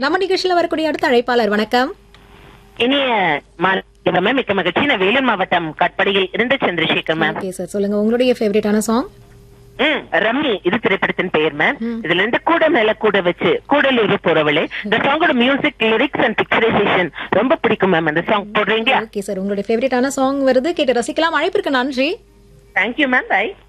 நம்ம நிகழ்ச்சியில வரக்கூடிய அடுத்த அழைப்பாளர் வணக்கம். இனிய மேம், மிக்க மகிழ்ச்சி. நான் வேலூர் மாவட்டம் கட்படியில் இருந்து சந்திரசேகர் மேம். ஓகே சார், சொல்லுங்க உங்களுடைய ஃபேவரட்டான சாங். ரம்மி இது திரைப்படத்தின் பெயர் மேம். இதுல இருந்து கூட மேல கூட வச்சு கூடலூர் போறவளே, இந்த சாங்கோட மியூசிக், லிரிக்ஸ் அண்ட் பிக்சரைசேஷன் ரொம்ப பிடிக்கும் மேம். அந்த சாங் போடுறீங்களா? ஓகே சார், உங்களுடைய ஃபேவரட்டான சாங் வருது, கேட்டு ரசிக்கலாம். அழைப்பிற்கு நன்றி. Thank you ma'am. பை.